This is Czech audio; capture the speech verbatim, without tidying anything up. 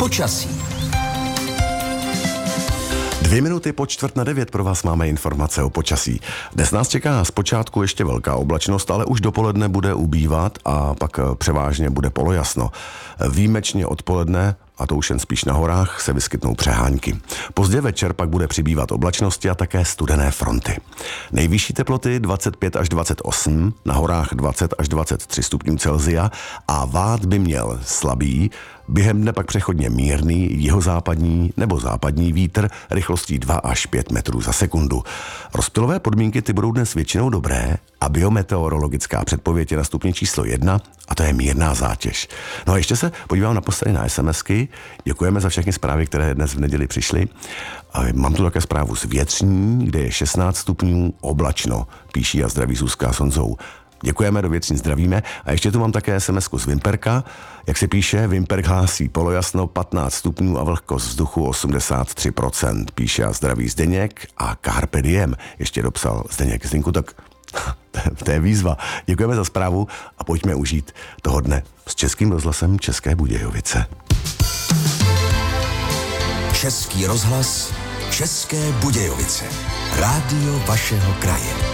Počasí. Dvě minuty po čtvrt na devět pro vás máme informace o počasí. Dnes nás čeká zpočátku ještě velká oblačnost, ale už dopoledne bude ubývat a pak převážně bude polojasno. Výjimečně odpoledne, a to už jen spíš na horách, se vyskytnou přehánky. Pozdě večer pak bude přibývat oblačnosti a také studené fronty. Nejvyšší teploty dvacet pět až dvacet osm, na horách dvacet až dvacet tři stupňů Celsia a vád by měl slabý, během dne pak přechodně mírný jihozápadní nebo západní vítr rychlostí dva až pět metrů za sekundu. Rozptylové podmínky ty budou dnes většinou dobré a biometeorologická předpověď je na stupni číslo jedna a to je mírná zátěž. No a ještě se podívám naposledy na SMSky. Děkujeme za všechny zprávy, které dnes v neděli přišly. Mám tu také zprávu z Větřní, kde je šestnáct stupňů oblačno, píší a zdraví Zuzka s Honzou. Děkujeme, do Větřín zdravíme. A ještě tu mám také SMSku z Vimperka. Jak se píše, Vimperk hlásí polojasno patnáct stupňů a vlhkost vzduchu osmdesát tři procent. Píše a zdraví Zdeněk a Carpe diem. Ještě dopsal Zdeněk. Zdeňku, tak to je výzva. Děkujeme za zprávu a pojďme užít toho dne s Českým rozhlasem České Budějovice. Český rozhlas České Budějovice. Rádio vašeho kraje.